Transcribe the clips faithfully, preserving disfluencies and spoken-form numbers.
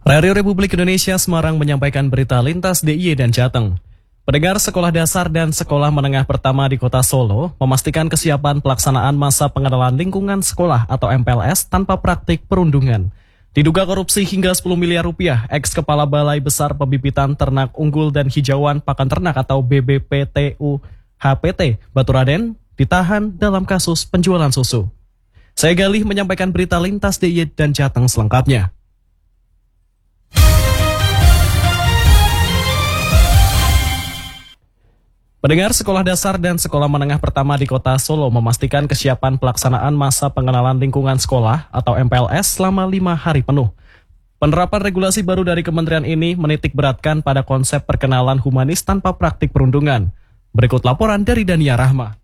Radio Republik Indonesia Semarang menyampaikan berita lintas D I Y dan Jateng. Pendengar sekolah dasar dan sekolah menengah pertama di Kota Solo memastikan kesiapan pelaksanaan masa pengenalan lingkungan sekolah atau M P L S tanpa praktik perundungan. Diduga korupsi hingga sepuluh miliar rupiah, ex-kepala Balai Besar Pembibitan Ternak Unggul dan Hijauan Pakan Ternak atau B B P T U H P T Baturaden ditahan dalam kasus penjualan susu. Saya Galih menyampaikan berita lintas D I Y dan Jateng selengkapnya. Pendengar sekolah dasar dan sekolah menengah pertama di Kota Solo memastikan kesiapan pelaksanaan masa pengenalan lingkungan sekolah atau M P L S selama lima hari penuh. Penerapan regulasi baru dari kementerian ini menitik beratkan pada konsep perkenalan humanis tanpa praktik perundungan. Berikut laporan dari Dania Rahma.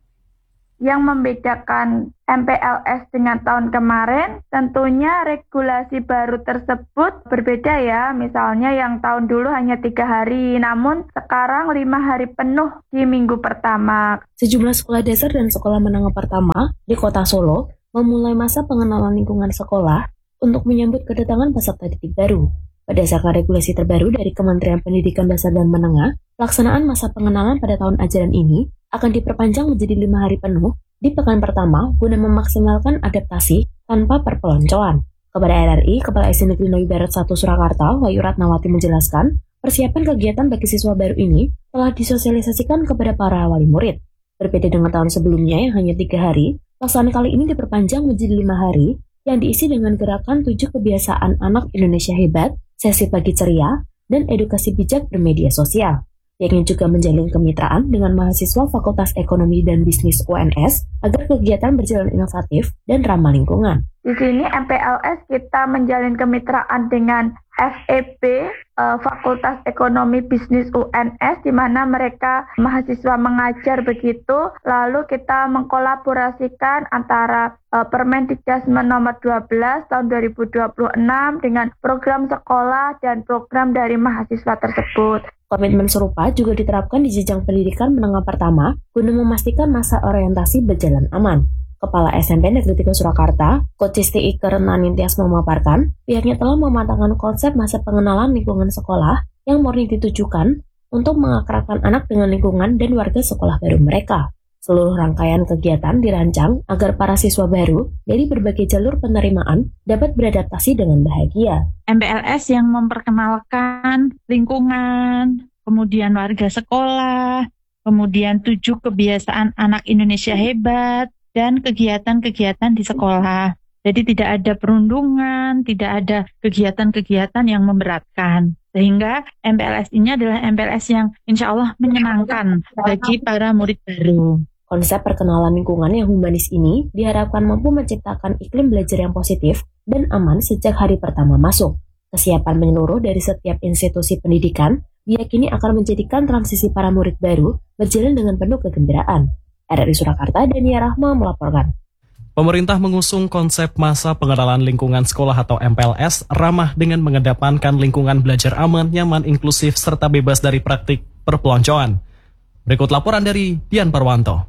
Yang membedakan M P L S dengan tahun kemarin, tentunya regulasi baru tersebut berbeda ya. Misalnya yang tahun dulu hanya tiga hari, namun sekarang lima hari penuh di minggu pertama. Sejumlah sekolah dasar dan sekolah menengah pertama di Kota Solo memulai masa pengenalan lingkungan sekolah untuk menyambut kedatangan peserta didik baru. Berdasarkan regulasi terbaru dari Kementerian Pendidikan Dasar dan Menengah, pelaksanaan masa pengenalan pada tahun ajaran ini akan diperpanjang menjadi lima hari penuh di pekan pertama guna memaksimalkan adaptasi tanpa perpeloncoan. Kepada R R I, Kepala S D Negeri Novi Barat satu Surakarta, Wahyu Ratnawati menjelaskan, persiapan kegiatan bagi siswa baru ini telah disosialisasikan kepada para wali murid. Berbeda dengan tahun sebelumnya yang hanya tiga hari, pelaksanaan kali ini diperpanjang menjadi lima hari yang diisi dengan gerakan tujuh kebiasaan anak Indonesia hebat, sesi pagi ceria, dan edukasi bijak bermedia sosial. Yakni juga menjalin kemitraan dengan mahasiswa Fakultas Ekonomi dan Bisnis U N S agar kegiatan berjalan inovatif dan ramah lingkungan. Di sini M P L S kita menjalin kemitraan dengan F E B, uh, Fakultas Ekonomi Bisnis U N S, di mana mereka mahasiswa mengajar begitu. Lalu kita mengkolaborasikan antara uh, Permendikbud nomor dua belas tahun dua ribu dua puluh enam dengan program sekolah dan program dari mahasiswa tersebut. Komitmen serupa juga diterapkan di jenjang pendidikan menengah pertama guna memastikan masa orientasi berjalan aman. Kepala S M P Negeri tiga Surakarta, Coach T I Nanintias memaparkan, pihaknya telah mematangkan konsep masa pengenalan lingkungan sekolah yang murni ditujukan untuk mengakrabkan anak dengan lingkungan dan warga sekolah baru mereka. Seluruh rangkaian kegiatan dirancang agar para siswa baru dari berbagai jalur penerimaan dapat beradaptasi dengan bahagia. M P L S yang memperkenalkan lingkungan, kemudian warga sekolah, kemudian tujuh kebiasaan anak Indonesia hebat, dan kegiatan-kegiatan di sekolah. Jadi tidak ada perundungan, tidak ada kegiatan-kegiatan yang memberatkan. Sehingga M P L S ini adalah M P L S yang insya Allah menyenangkan bagi para murid baru. Konsep perkenalan lingkungan yang humanis ini diharapkan mampu menciptakan iklim belajar yang positif dan aman sejak hari pertama masuk. Kesiapan menyeluruh dari setiap institusi pendidikan diyakini akan menjadikan transisi para murid baru berjalan dengan penuh kegembiraan. R R I Surakarta, Dania Rahma melaporkan. Pemerintah mengusung konsep masa pengenalan lingkungan sekolah atau M P L S ramah dengan mengedepankan lingkungan belajar aman, nyaman, inklusif, serta bebas dari praktik perpeloncoan. Berikut laporan dari Dian Parwanto.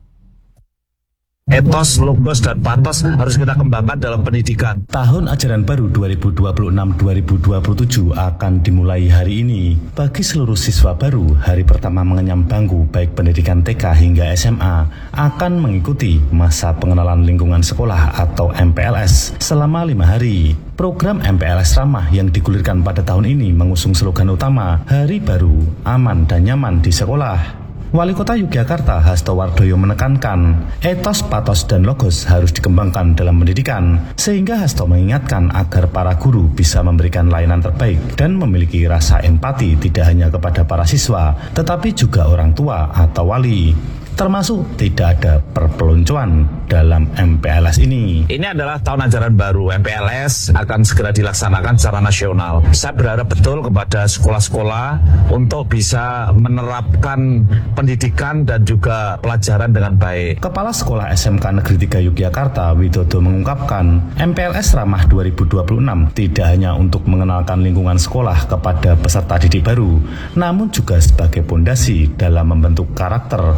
Etos, logos, dan patos harus kita kembangkan dalam pendidikan. Tahun ajaran baru dua ribu dua puluh enam dua ribu dua puluh tujuh akan dimulai hari ini. Bagi seluruh siswa baru, hari pertama mengenyam bangku baik pendidikan T K hingga S M A akan mengikuti masa pengenalan lingkungan sekolah atau M P L S selama lima hari. Program M P L S ramah yang digulirkan pada tahun ini mengusung slogan utama Hari Baru, Aman dan Nyaman di Sekolah. Wali Kota Yogyakarta Hasto Wardoyo menekankan, etos, patos, dan logos harus dikembangkan dalam pendidikan, sehingga Hasto mengingatkan agar para guru bisa memberikan layanan terbaik dan memiliki rasa empati tidak hanya kepada para siswa, tetapi juga orang tua atau wali. Termasuk tidak ada perpeloncoan dalam M P L S ini. Ini adalah tahun ajaran baru. M P L S akan segera dilaksanakan secara nasional. Saya berharap betul kepada sekolah-sekolah untuk bisa menerapkan pendidikan dan juga pelajaran dengan baik. Kepala Sekolah S M K Negeri tiga Yogyakarta, Widodo, mengungkapkan M P L S Ramah dua ribu dua puluh enam tidak hanya untuk mengenalkan lingkungan sekolah kepada peserta didik baru, namun juga sebagai pondasi dalam membentuk karakter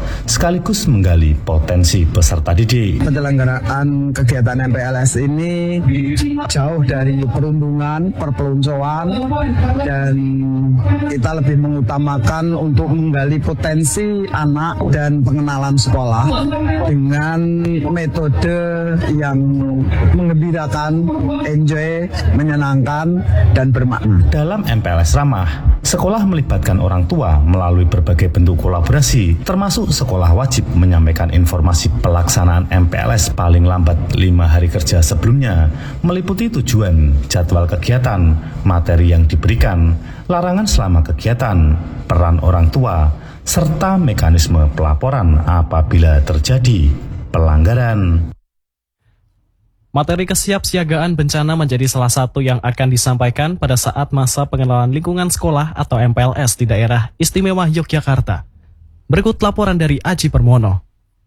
sekaligus menggali potensi peserta didik. Penyelenggaraan kegiatan M P L S ini jauh dari perundungan, perpeloncoan, dan kita lebih mengutamakan untuk menggali potensi anak dan pengenalan sekolah dengan metode yang menggembirakan, enjoy, menyenangkan, dan bermakna. Dalam M P L S Ramah, sekolah melibatkan orang tua melalui berbagai bentuk kolaborasi, termasuk sekolah wajib menyampaikan informasi pelaksanaan M P L S paling lambat lima hari kerja sebelumnya, meliputi tujuan, jadwal kegiatan, materi yang diberikan, larangan selama kegiatan, peran orang tua, serta mekanisme pelaporan apabila terjadi pelanggaran. Materi kesiapsiagaan bencana menjadi salah satu yang akan disampaikan pada saat masa pengenalan lingkungan sekolah atau M P L S di daerah istimewa Yogyakarta. Berikut laporan dari Aji Permono.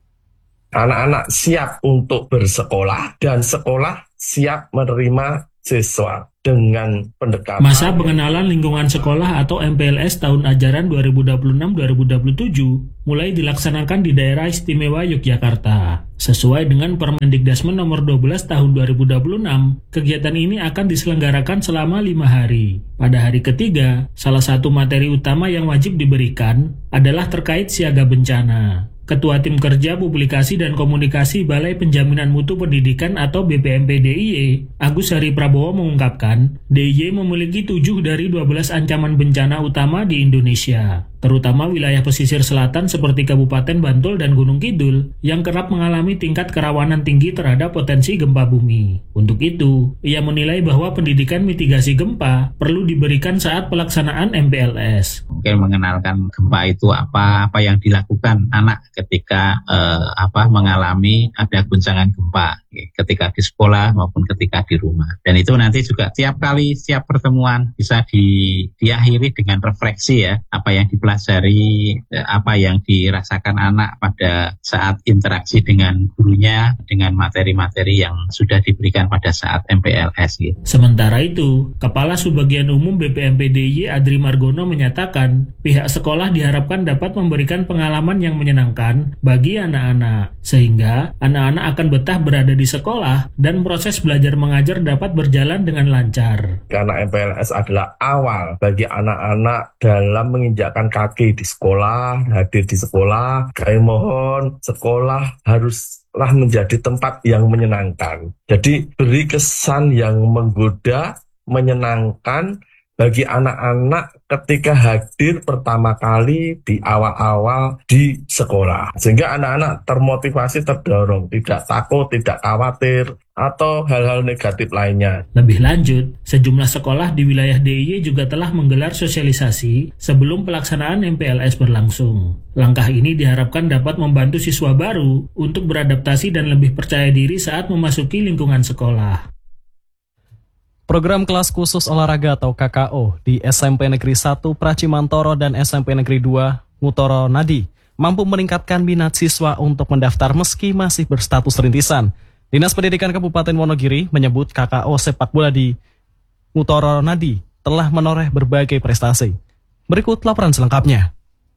Anak-anak siap untuk bersekolah dan sekolah siap menerima siswa dengan pendekatan. Masa pengenalan lingkungan sekolah atau M P L S tahun ajaran dua ribu dua puluh enam dua ribu dua puluh tujuh mulai dilaksanakan di daerah istimewa Yogyakarta. Sesuai dengan Permendikdasmen nomor dua belas tahun dua ribu dua puluh enam, kegiatan ini akan diselenggarakan selama lima hari. Pada hari ketiga, salah satu materi utama yang wajib diberikan adalah terkait siaga bencana. Ketua Tim Kerja Publikasi dan Komunikasi Balai Penjaminan Mutu Pendidikan atau B P M P D I Y, Agus Hari Prabowo mengungkapkan, D I Y memiliki tujuh dari dua belas ancaman bencana utama di Indonesia, terutama wilayah pesisir selatan seperti Kabupaten Bantul dan Gunung Kidul yang kerap mengalami tingkat kerawanan tinggi terhadap potensi gempa bumi. Untuk itu, ia menilai bahwa pendidikan mitigasi gempa perlu diberikan saat pelaksanaan M P L S. Mungkin mengenalkan gempa itu apa, apa yang dilakukan anak ketika eh, apa mengalami ada guncangan gempa, ketika di sekolah maupun ketika di rumah. Dan itu nanti juga tiap kali setiap pertemuan bisa di, diakhiri dengan refleksi ya, apa yang dipelajari, apa yang dirasakan anak pada saat interaksi dengan gurunya, dengan materi-materi yang sudah diberikan pada saat M P L S. Gitu. Sementara itu, Kepala Subbagian Umum B P M P D I Y Adri Margono menyatakan, pihak sekolah diharapkan dapat memberikan pengalaman yang menyenangkan bagi anak-anak, sehingga anak-anak akan betah berada di sekolah dan proses belajar mengajar dapat berjalan dengan lancar. Karena M P L S adalah awal bagi anak-anak dalam menginjakkan kaki di sekolah, hadir di sekolah, kami mohon sekolah haruslah menjadi tempat yang menyenangkan. Jadi beri kesan yang menggoda, menyenangkan bagi anak-anak ketika hadir pertama kali di awal-awal di sekolah. Sehingga anak-anak termotivasi, terdorong, tidak takut, tidak khawatir, atau hal-hal negatif lainnya. Lebih lanjut, sejumlah sekolah di wilayah D I Y juga telah menggelar sosialisasi sebelum pelaksanaan M P L S berlangsung. Langkah ini diharapkan dapat membantu siswa baru untuk beradaptasi dan lebih percaya diri saat memasuki lingkungan sekolah. Program kelas khusus olahraga atau K K O di S M P Negeri satu Pracimantoro dan S M P Negeri dua Ngutoro Nadi mampu meningkatkan minat siswa untuk mendaftar meski masih berstatus rintisan. Dinas Pendidikan Kabupaten Wonogiri menyebut K K O sepak bola di Ngutoro Nadi telah menoreh berbagai prestasi. Berikut laporan selengkapnya.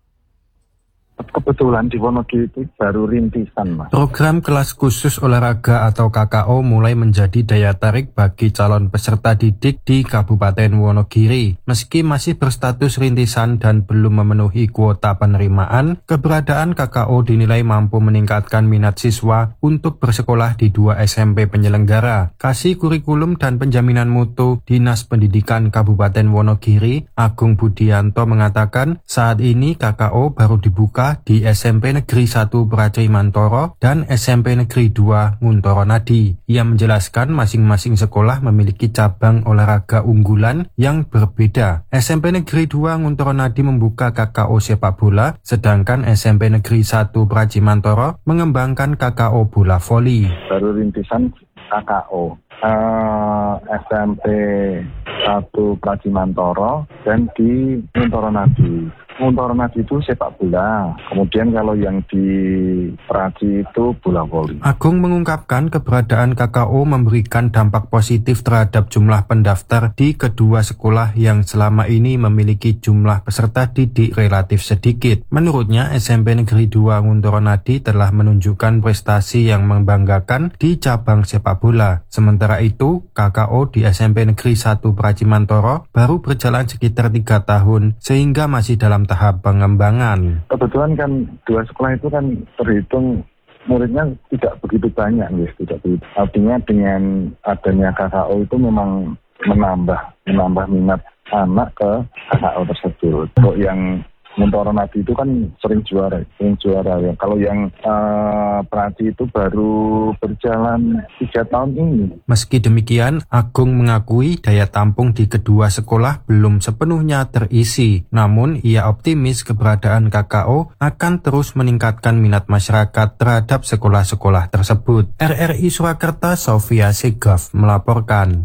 Kebetulan di Wonogiri itu baru rintisan, Mas. Program kelas khusus olahraga atau K K O mulai menjadi daya tarik bagi calon peserta didik di Kabupaten Wonogiri. Meski masih berstatus rintisan dan belum memenuhi kuota penerimaan, keberadaan K K O dinilai mampu meningkatkan minat siswa untuk bersekolah di dua S M P penyelenggara. Kasih Kurikulum dan Penjaminan Mutu Dinas Pendidikan Kabupaten Wonogiri, Agung Budianto mengatakan saat ini K K O baru dibuka di S M P Negeri satu Pracimantoro dan S M P Negeri dua Nguntoro Nadi. Ia menjelaskan masing-masing sekolah memiliki cabang olahraga unggulan yang berbeda. S M P Negeri dua Nguntoro Nadi membuka K K O sepak bola, sedangkan S M P Negeri satu Pracimantoro mengembangkan K K O bola voli. Baru rintisan K K O. Uh, S M P satu Pracimantoro dan di Nguntoro Nadi. Nguntor Nadi itu sepak bola. Kemudian kalau yang di Praci itu bola voli. Agung mengungkapkan keberadaan K K O memberikan dampak positif terhadap jumlah pendaftar di kedua sekolah yang selama ini memiliki jumlah peserta didik relatif sedikit. Menurutnya, S M P Negeri dua Nguntoro Nadi telah menunjukkan prestasi yang membanggakan di cabang sepak bola. Sementara itu, K K O di S M P Negeri satu Praci Mantoro baru berjalan sekitar tiga tahun sehingga masih dalam tahap pengembangan. Kebetulan kan dua sekolah itu kan terhitung muridnya tidak begitu banyak, guys. Tidak begitu. Artinya dengan adanya K K O itu memang menambah menambah minat anak ke K K O tersebut. Untuk yang Nguntoro Nadi itu kan sering juara, sering juara ya. Kalau yang uh, Praci itu baru berjalan tiga tahun ini. Meski demikian, Agung mengakui daya tampung di kedua sekolah belum sepenuhnya terisi. Namun, ia optimis keberadaan K K O akan terus meningkatkan minat masyarakat terhadap sekolah-sekolah tersebut. R R I Surakarta, Sofia Segaf melaporkan.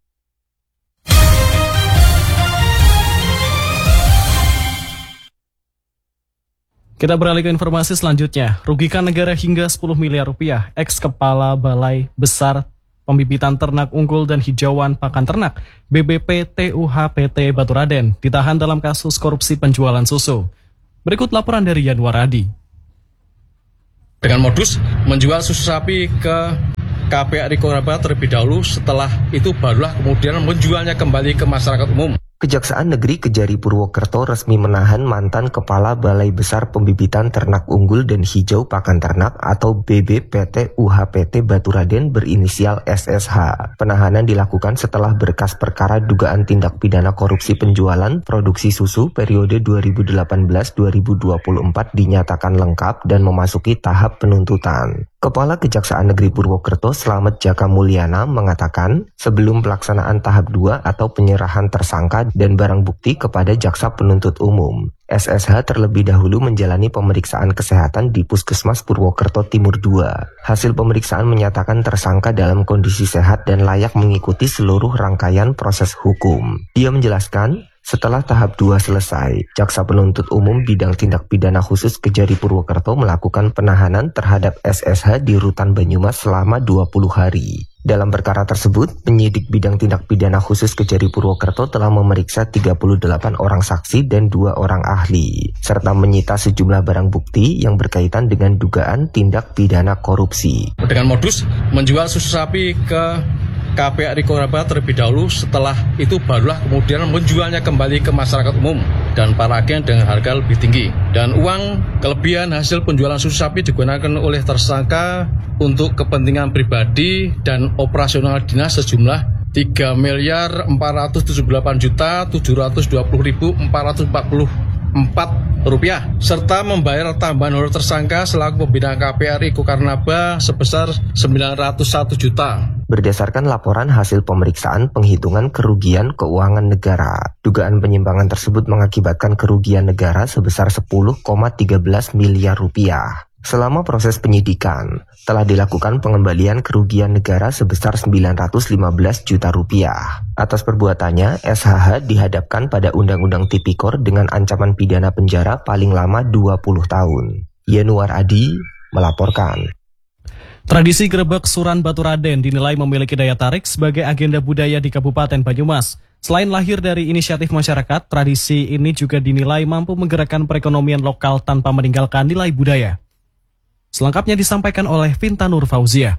Kita beralih ke informasi selanjutnya. Rugikan negara hingga sepuluh miliar rupiah. Ex-Kepala Balai Besar Pembibitan Ternak Unggul dan Hijauan Pakan Ternak B B P T U H P T Baturaden ditahan dalam kasus korupsi penjualan susu. Berikut laporan dari Yanwar Adi. Dengan modus menjual susu sapi ke K P A R I Koraba terlebih dahulu, setelah itu barulah kemudian menjualnya kembali ke masyarakat umum. Kejaksaan Negeri Kejari Purwokerto resmi menahan mantan Kepala Balai Besar Pembibitan Ternak Unggul dan Hijau Pakan Ternak atau B B P T U H P T Baturaden berinisial S S H. Penahanan dilakukan setelah berkas perkara dugaan tindak pidana korupsi penjualan produksi susu periode dua ribu delapan belas sampai dua ribu dua puluh empat dinyatakan lengkap dan memasuki tahap penuntutan. Kepala Kejaksaan Negeri Purwokerto Slamet Jaka Mulyana mengatakan sebelum pelaksanaan tahap dua atau penyerahan tersangka dan barang bukti kepada jaksa penuntut umum, S S H terlebih dahulu menjalani pemeriksaan kesehatan di Puskesmas Purwokerto Timur dua. Hasil pemeriksaan menyatakan tersangka dalam kondisi sehat dan layak mengikuti seluruh rangkaian proses hukum. Dia menjelaskan, setelah tahap dua selesai, Jaksa Penuntut Umum Bidang Tindak Pidana Khusus Kejari Purwokerto melakukan penahanan terhadap S S H di Rutan Banyumas selama dua puluh hari. Dalam perkara tersebut, penyidik Bidang Tindak Pidana Khusus Kejari Purwokerto telah memeriksa tiga puluh delapan orang saksi dan dua orang ahli, serta menyita sejumlah barang bukti yang berkaitan dengan dugaan tindak pidana korupsi. Dengan modus menjual susu sapi ke K P A R I Koraba terlebih dahulu, setelah itu barulah kemudian menjualnya kembali ke masyarakat umum dan para agen dengan harga lebih tinggi. Dan uang kelebihan hasil penjualan susu sapi digunakan oleh tersangka untuk kepentingan pribadi dan operasional dinas sejumlah tiga miliar empat ratus tujuh puluh delapan juta tujuh ratus dua puluh ribu empat ratus empat puluh empat rupiah, serta membayar tambahan honor tersangka selaku pembina K P A R I Kokarnaba sebesar sembilan ratus satu juta. Berdasarkan laporan hasil pemeriksaan penghitungan kerugian keuangan negara, dugaan penyimpangan tersebut mengakibatkan kerugian negara sebesar sepuluh koma satu tiga miliar rupiah. Selama proses penyidikan, telah dilakukan pengembalian kerugian negara sebesar sembilan ratus lima belas juta rupiah. Atas perbuatannya, S H H dihadapkan pada Undang-Undang Tipikor dengan ancaman pidana penjara paling lama dua puluh tahun. Yanwar Adi melaporkan. Tradisi Grebek Suran Baturaden dinilai memiliki daya tarik sebagai agenda budaya di Kabupaten Banyumas. Selain lahir dari inisiatif masyarakat, tradisi ini juga dinilai mampu menggerakkan perekonomian lokal tanpa meninggalkan nilai budaya. Selengkapnya disampaikan oleh Vinta Nur Fauzia.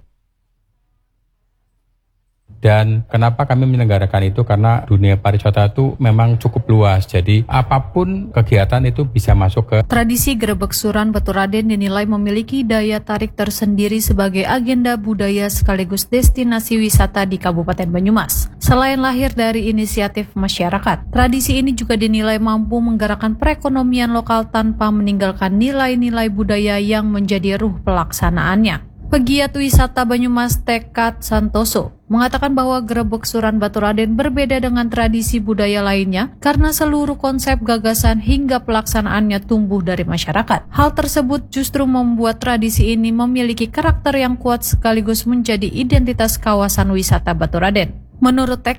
Dan kenapa kami menyelenggarakan itu? Karena dunia pariwisata itu memang cukup luas. Jadi apapun kegiatan itu bisa masuk ke. Tradisi Grebek Suran Baturaden dinilai memiliki daya tarik tersendiri sebagai agenda budaya sekaligus destinasi wisata di Kabupaten Banyumas. Selain lahir dari inisiatif masyarakat, tradisi ini juga dinilai mampu menggerakkan perekonomian lokal tanpa meninggalkan nilai-nilai budaya yang menjadi ruh pelaksanaannya. Pegiat wisata Banyumas Tekad Santoso mengatakan bahwa Grebek Suran Baturaden berbeda dengan tradisi budaya lainnya karena seluruh konsep, gagasan hingga pelaksanaannya tumbuh dari masyarakat. Hal tersebut justru membuat tradisi ini memiliki karakter yang kuat sekaligus menjadi identitas kawasan wisata Baturaden. Menurut Tekad,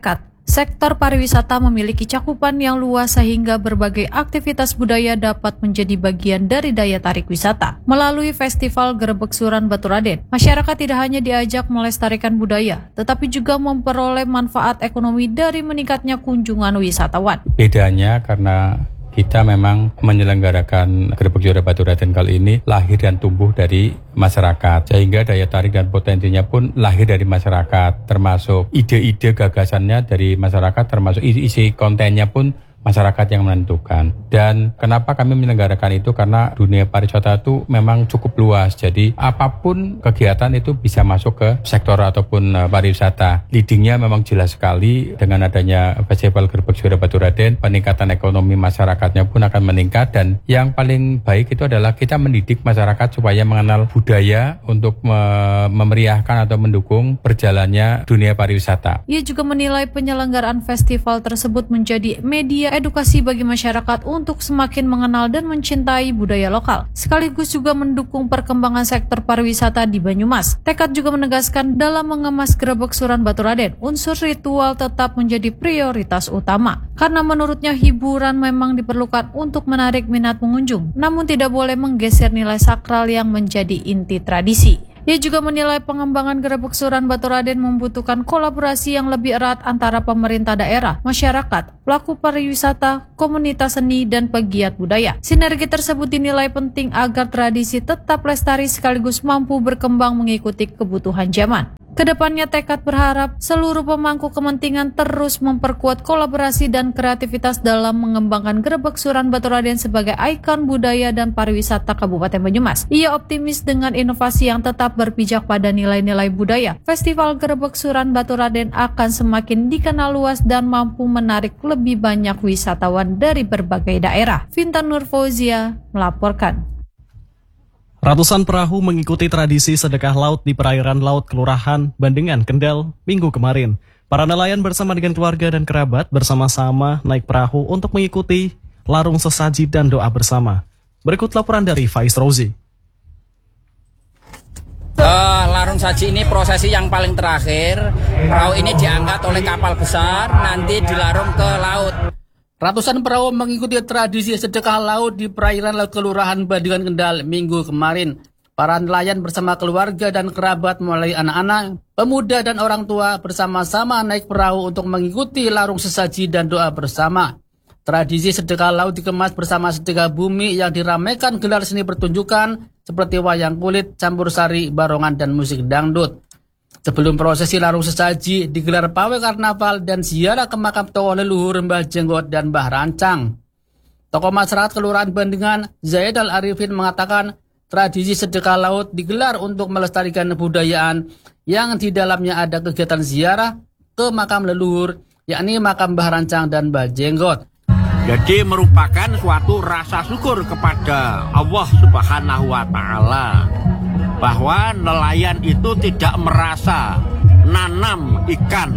Sektor pariwisata memiliki cakupan yang luas sehingga berbagai aktivitas budaya dapat menjadi bagian dari daya tarik wisata. Melalui Festival Gerebek Suran Baturaden, masyarakat tidak hanya diajak melestarikan budaya, tetapi juga memperoleh manfaat ekonomi dari meningkatnya kunjungan wisatawan. Bedanya karena kita memang menyelenggarakan Gerebek Suran Baturaden kali ini lahir dan tumbuh dari masyarakat, sehingga daya tarik dan potensinya pun lahir dari masyarakat, termasuk ide-ide gagasannya dari masyarakat, termasuk isi kontennya pun masyarakat yang menentukan. Dan kenapa kami menyelenggarakan itu? Karena dunia pariwisata itu memang cukup luas. Jadi apapun kegiatan itu bisa masuk ke sektor ataupun uh, pariwisata. Leadingnya memang jelas sekali dengan adanya Festival Gerebek Suran Baturaden, peningkatan ekonomi masyarakatnya pun akan meningkat. Dan yang paling baik itu adalah kita mendidik masyarakat supaya mengenal budaya untuk me- memeriahkan atau mendukung berjalannya dunia pariwisata. Ia juga menilai penyelenggaraan festival tersebut menjadi media edukasi bagi masyarakat untuk semakin mengenal dan mencintai budaya lokal, sekaligus juga mendukung perkembangan sektor pariwisata di Banyumas. Tekad juga menegaskan dalam mengemas Gerebek Suran Baturaden, unsur ritual tetap menjadi prioritas utama, karena menurutnya hiburan memang diperlukan untuk menarik minat pengunjung, namun tidak boleh menggeser nilai sakral yang menjadi inti tradisi. Ia juga menilai pengembangan Gerebek Suran Baturaden membutuhkan kolaborasi yang lebih erat antara pemerintah daerah, masyarakat, pelaku pariwisata, komunitas seni, dan pegiat budaya. Sinergi tersebut dinilai penting agar tradisi tetap lestari sekaligus mampu berkembang mengikuti kebutuhan zaman. Kedepannya Tekad berharap seluruh pemangku kepentingan terus memperkuat kolaborasi dan kreativitas dalam mengembangkan Gerebek Suran Baturaden sebagai ikon budaya dan pariwisata Kabupaten Banyumas. Ia optimis dengan inovasi yang tetap berpijak pada nilai-nilai budaya, Festival Gerebek Suran Baturaden akan semakin dikenal luas dan mampu menarik lebih banyak wisatawan dari berbagai daerah. Vintan Nurfauzia melaporkan. Ratusan perahu mengikuti tradisi sedekah laut di perairan Laut Kelurahan Bandengan, Kendal, Minggu kemarin. Para nelayan bersama dengan keluarga dan kerabat bersama-sama naik perahu untuk mengikuti larung sesaji dan doa bersama. Berikut laporan dari Faiz Rozi. Uh, larung saji ini prosesi yang paling terakhir. Perahu ini diangkat oleh kapal besar, nanti dilarung ke laut. Ratusan perahu mengikuti tradisi sedekah laut di perairan Laut Kelurahan Bandengan, Kendal, Minggu kemarin. Para nelayan bersama keluarga dan kerabat mulai anak-anak, pemuda dan orang tua bersama-sama naik perahu untuk mengikuti larung sesaji dan doa bersama. Tradisi sedekah laut dikemas bersama sedekah bumi yang diramaikan gelar seni pertunjukan seperti wayang kulit, campur sari, barongan, dan musik dangdut. Sebelum prosesi larung sesaji digelar pawai karnaval dan ziarah ke makam tokoh leluhur Mbah Jenggot dan Mbah Rancang. Tokoh masyarakat Kelurahan Bandengan, Zaid Al-Arifin, mengatakan tradisi sedekah laut digelar untuk melestarikan kebudayaan yang di dalamnya ada kegiatan ziarah ke makam leluhur, yakni makam Mbah Rancang dan Mbah Jenggot. Jadi merupakan suatu rasa syukur kepada Allah Subhanahu wa Ta'ala bahwa nelayan itu tidak merasa nanam ikan,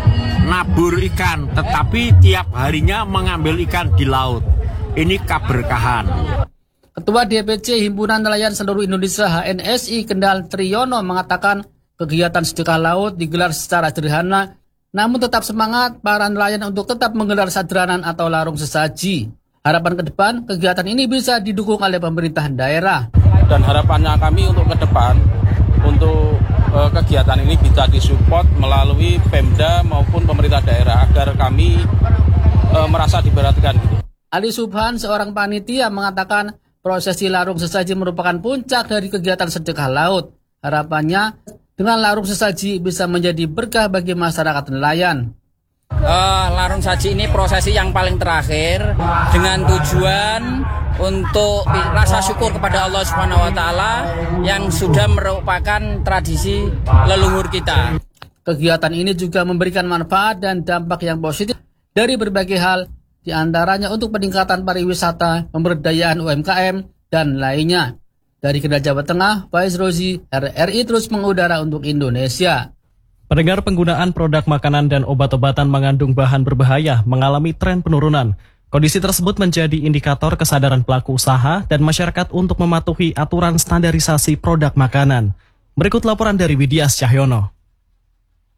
nabur ikan, tetapi tiap harinya mengambil ikan di laut. Ini keberkahan. Ketua D P C Himpunan Nelayan Seluruh Indonesia H N S I Kendal Triyono mengatakan kegiatan sedekah laut digelar secara sederhana, namun tetap semangat para nelayan untuk tetap menggelar sadranan atau larung sesaji. Harapan ke depan, kegiatan ini bisa didukung oleh pemerintah daerah. Dan harapannya kami untuk ke depan, untuk e, kegiatan ini bisa disupport melalui Pemda maupun pemerintah daerah agar kami e, merasa diperhatikan. Gitu. Ali Subhan, seorang panitia, mengatakan prosesi larung sesaji merupakan puncak dari kegiatan sedekah laut. Harapannya dengan larung sesaji bisa menjadi berkah bagi masyarakat nelayan. Uh, larung saji ini prosesi yang paling terakhir dengan tujuan untuk rasa syukur kepada Allah Subhanahu wa Ta'ala yang sudah merupakan tradisi leluhur kita. Kegiatan ini juga memberikan manfaat dan dampak yang positif dari berbagai hal, di antaranya untuk peningkatan pariwisata, pemberdayaan U M K M, dan lainnya. Dari Kendal, Jawa Tengah, Faiz Rozi, R R I terus mengudara untuk Indonesia. Pendengar, penggunaan produk makanan dan obat-obatan mengandung bahan berbahaya mengalami tren penurunan. Kondisi tersebut menjadi indikator kesadaran pelaku usaha dan masyarakat untuk mematuhi aturan standarisasi produk makanan. Berikut laporan dari Widias Cahyono.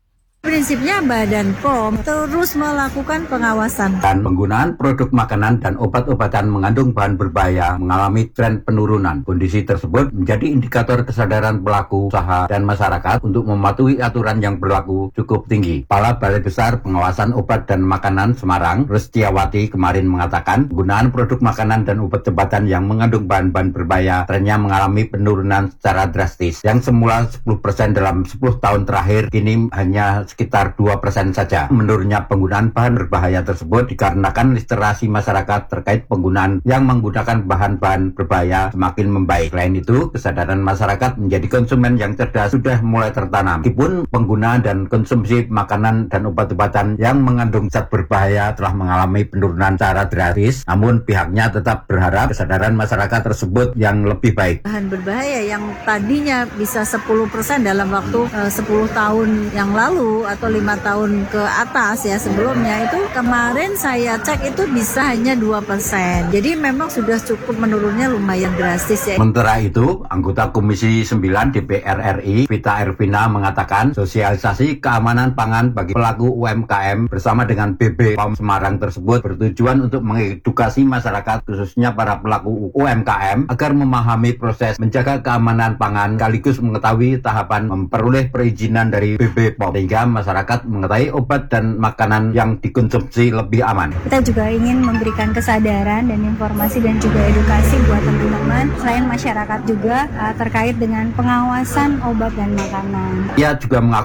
Prinsipnya Badan P O M terus melakukan pengawasan. Dan penggunaan produk makanan dan obat-obatan mengandung bahan berbahaya mengalami tren penurunan. Kondisi tersebut menjadi indikator kesadaran pelaku usaha dan masyarakat untuk mematuhi aturan yang berlaku cukup tinggi. Kepala Balai Besar Pengawasan Obat dan Makanan Semarang, Restiawati, kemarin mengatakan penggunaan produk makanan dan obat-obatan yang mengandung bahan-bahan berbahaya trennya mengalami penurunan secara drastis. Yang semula sepuluh persen dalam sepuluh tahun terakhir, kini hanya sekitar dua persen saja. Menurunnya penggunaan bahan berbahaya tersebut dikarenakan literasi masyarakat terkait penggunaan yang menggunakan bahan-bahan berbahaya semakin membaik. Selain itu, kesadaran masyarakat menjadi konsumen yang cerdas sudah mulai tertanam. Meskipun penggunaan dan konsumsi makanan dan obat-obatan yang mengandung zat berbahaya telah mengalami penurunan secara drastis, namun pihaknya tetap berharap kesadaran masyarakat tersebut yang lebih baik. Bahan berbahaya yang tadinya bisa sepuluh persen dalam waktu uh, sepuluh tahun yang lalu atau lima tahun ke atas ya sebelumnya, itu kemarin saya cek itu bisa hanya dua persen. Jadi memang sudah cukup menurunnya lumayan drastis ya. Sementara itu, anggota Komisi sembilan D P R R I, Vita Ervina, mengatakan sosialisasi keamanan pangan bagi pelaku U M K M bersama dengan B B P O M Semarang tersebut bertujuan untuk mengedukasi masyarakat khususnya para pelaku U M K M agar memahami proses menjaga keamanan pangan sekaligus mengetahui tahapan memperoleh perizinan dari B B P O M sehingga masyarakat mengetahui obat dan makanan yang dikonsumsi lebih aman. Kita juga ingin memberikan kesadaran dan informasi dan juga edukasi buat teman-teman selain masyarakat juga uh, terkait dengan pengawasan obat dan makanan. Ia juga mengaku